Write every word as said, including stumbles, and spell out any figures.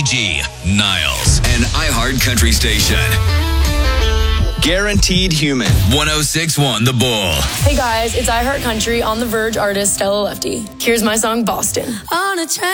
G, Niles, an iHeart Country station. Guaranteed Human. one oh six point one The Bull. Hey guys, it's iHeart Country on the Verge artist Stella Lefty. Here's my song Boston. On a train.